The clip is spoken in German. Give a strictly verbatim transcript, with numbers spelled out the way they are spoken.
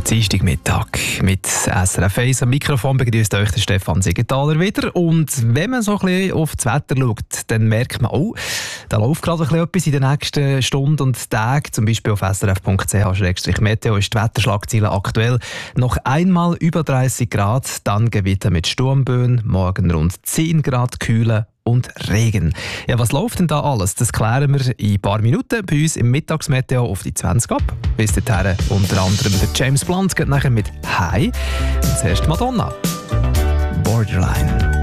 Dienstagmittag mit S R F eins am Mikrofon begrüßt euch der Stefan Siegenthaler wieder. Und wenn man so ein bisschen auf das Wetter schaut, dann merkt man, oh, da läuft gerade ein bisschen etwas in den nächsten Stunden und Tagen. Zum Beispiel auf s r f punkt c h slash meteo ist die Wetterschlagzeile aktuell noch einmal über dreißig Grad, dann Gewitter mit Sturmböen, morgen rund zehn Grad Kühle und Regen. Ja, was läuft denn da alles? Das klären wir in ein paar Minuten bei uns im Mittagsmeteo auf die zwanzig ab. Bis dahin unter anderem der James Blunt geht nachher mit «Hi». Und zuerst Madonna. «Borderline».